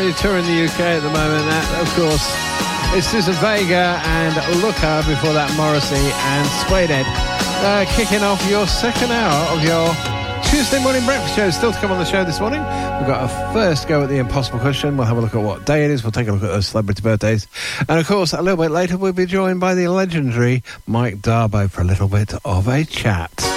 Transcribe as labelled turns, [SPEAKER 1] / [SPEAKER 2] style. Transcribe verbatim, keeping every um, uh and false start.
[SPEAKER 1] currently touring the U K at the moment. That, of course, it's Susan Vega and Looker, before that Morrissey and Suede Ed. Uh, kicking off your second hour of your Tuesday morning breakfast show. Still to come on the show this morning, we've got a first go at the impossible question. We'll have a look at what day it is. We'll take a look at those celebrity birthdays. And, of course, a little bit later, we'll be joined by the legendary Mike Darbo for a little bit of a chat.